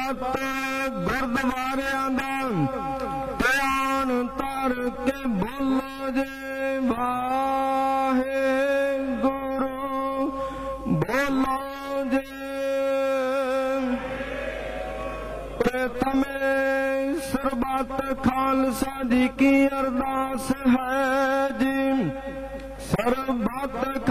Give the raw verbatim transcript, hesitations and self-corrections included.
ਸਰਬੱਤ ਗੁਰਦੁਆਰਿਆਂ ਦਾ ਧਿਆਨ ਧਰ ਕੇ ਬੋਲੋ ਜੇ ਵਾਹਿਗੁਰੂ ਬੋਲੋ ਜੇ। ਪ੍ਰਥਮੇ ਸਰਬੱਤ ਖਾਲਸਾ ਜੀ ਕੀ ਅਰਦਾਸ ਹੈ ਜੀ। ਸਰਬੱਤ